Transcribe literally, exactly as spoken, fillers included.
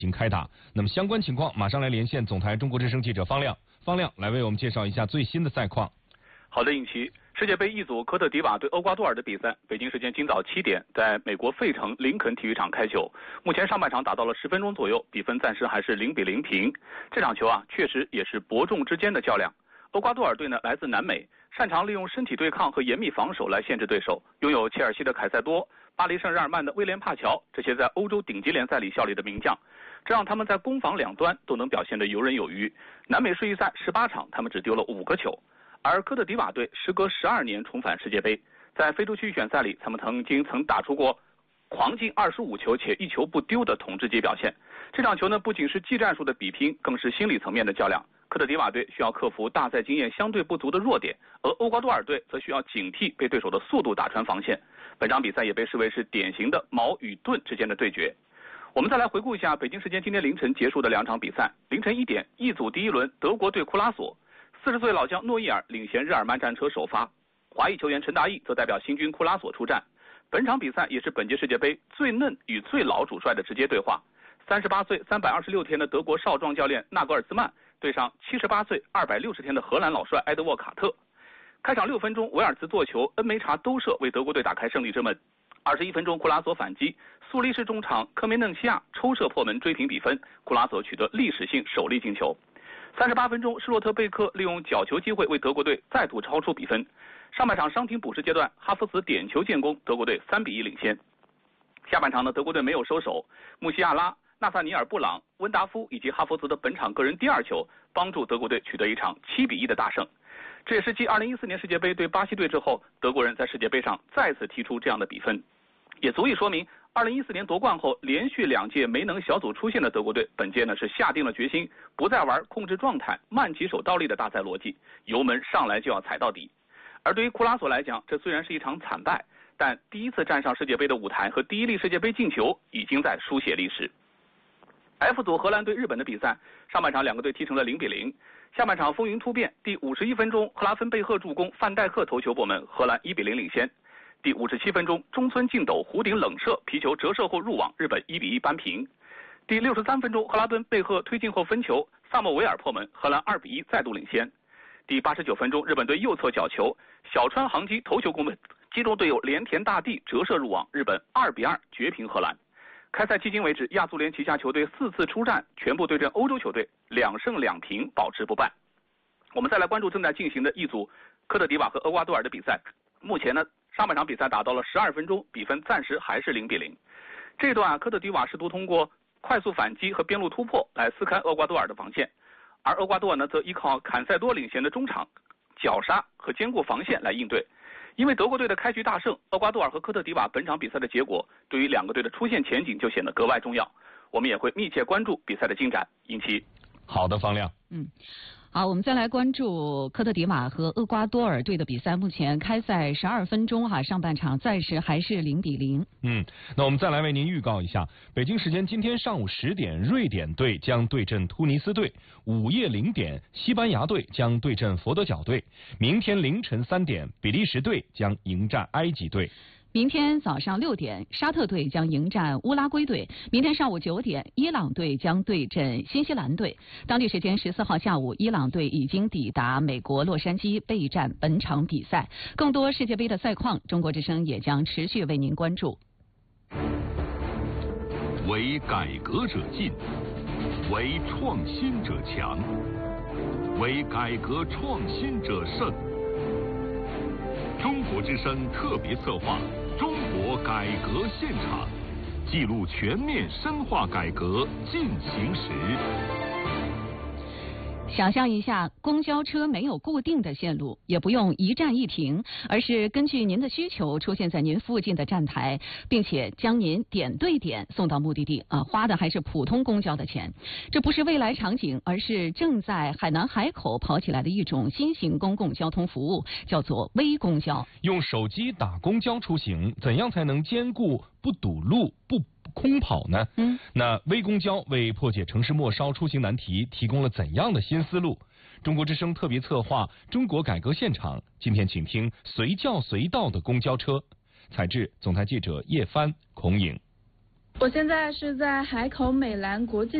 已经开打。那么相关情况，马上来连线总台中国之声记者方亮。方亮来为我们介绍一下最新的赛况。 好的，尹奇。世界杯一组科特迪瓦对厄瓜多尔的比赛，北京时间今早七点，在美国费城林肯体育场开球。目前上半场打到了十分钟左右，比分暂时还是零比零平。这场球啊，确实也是伯仲之间的较量。厄瓜多尔队呢来自南美，擅长利用身体对抗和严密防守来限制对手，拥有切尔西的凯塞多、巴黎圣日耳曼的威廉帕乔这些在欧洲顶级联赛里效力的名将，这让他们在攻防两端都能表现得游刃有余。南美世预赛十八场，他们只丢了五个球。而科特迪瓦队时隔十二年重返世界杯，在非洲区预选赛里，他们曾经曾打出过狂进二十五球且一球不丢的统治级表现。这场球呢，不仅是技战术的比拼，更是心理层面的较量。科特迪瓦队需要克服大赛经验相对不足的弱点，而厄瓜多尔队则需要警惕被对手的速度打穿防线。本场比赛也被视为是典型的矛与盾之间的对决。我们再来回顾一下北京时间今天凌晨结束的两场比赛。凌晨一点，一组第一轮，德国对库拉索。四十岁老将诺伊尔领衔日耳曼战车首发，华裔球员陈大义则代表新军库拉索出战。本场比赛也是本届世界杯最嫩与最老主帅的直接对话。三十八岁三百二十六天的德国少壮教练纳格尔兹曼对上七十八岁二百六十天的荷兰老帅埃德沃卡特。开场六分钟，维尔茨做球，恩梅查兜射为德国队打开胜利之门。二十一分钟，库拉索反击，苏黎世中场科梅嫩西亚抽射破门追平比分，库拉索取得历史性首粒进球。三十八分钟，施洛特贝克利用角球机会为德国队再度超出比分。上半场伤停补时阶段，哈弗茨点球建功，德国队三比一领先。下半场呢，德国队没有收手，穆西亚拉、纳萨尼尔·布朗、温达夫以及哈弗茨的本场个人第二球，帮助德国队取得一场七比一的大胜。这也是继二零一四年世界杯对巴西队之后，德国人在世界杯上再次踢出这样的比分，也足以说明二零一四年夺冠后连续两届没能小组出线的德国队，本届呢是下定了决心，不再玩控制状态、慢起手倒立的大赛逻辑，油门上来就要踩到底。而对于库拉索来讲，这虽然是一场惨败，但第一次站上世界杯的舞台和第一粒世界杯进球已经在书写历史。F 组荷兰对日本的比赛，上半场两个队踢成了零比零，下半场风云突变，第五十一分钟，赫拉芬贝赫助攻，范戴克头球破门，荷兰一比零领先。第五十七分钟，中村敬斗弧顶冷射，皮球折射后入网，日本一比一扳平。第六十三分钟，赫拉敦贝赫推进后分球，萨莫维尔破门，荷兰二比一再度领先。第八十九分钟，日本队右侧角球，小川航基头球攻门，击中队友连田大地折射入网，日本二比二绝平荷兰。开赛迄今为止，亚足联旗下球队四次出战，全部对阵欧洲球队，两胜两平，保持不败。我们再来关注正在进行的一组科特迪瓦和厄瓜多尔的比赛，目前呢，上半场比赛打到了十二分钟，比分暂时还是零比零。这段啊，科特迪瓦试图通过快速反击和边路突破来撕开厄瓜多尔的防线，而厄瓜多尔呢，则依靠坎塞多领衔的中场绞杀和兼顾防线来应对。因为德国队的开局大胜，厄瓜多尔和科特迪瓦本场比赛的结果对于两个队的出线前景就显得格外重要。我们也会密切关注比赛的进展。尹奇， 好的，方亮， 嗯。好，我们再来关注科特迪瓦和厄瓜多尔队的比赛。目前开赛十二分钟哈，上半场暂时还是零比零。 嗯，那我们再来为您预告一下，北京时间今天上午十点，瑞典队将对阵突尼斯队；午夜零点，西班牙队将对阵佛得角队；明天凌晨三点，比利时队将迎战埃及队。 明天早上六点，沙特队将迎战乌拉圭队；明天上午九点，伊朗队将对阵新西兰队。当地时间十四号下午，伊朗队已经抵达美国洛杉矶备战本场比赛。更多世界杯的赛况，中国之声也将持续为您关注。 为改革者进，为创新者强，为改革创新者胜。中国之声特别策划《中国改革现场》，记录全面深化改革进行时。 想象一下，公交车没有固定的线路，也不用一站一停，而是根据您的需求出现在您附近的站台，并且将您点对点送到目的地啊，花的还是普通公交的钱。这不是未来场景，而是正在海南海口跑起来的一种新型公共交通服务，叫做微公交。 用手机打公交出行，怎样才能兼顾不堵路、不空跑呢？嗯，那微公交为破解城市末梢出行难题提供了怎样的新思路？中国之声特别策划《中国改革现场》，今天请听随叫随到的公交车。采制总台记者叶帆、孔颖。 我现在是在海口美兰国际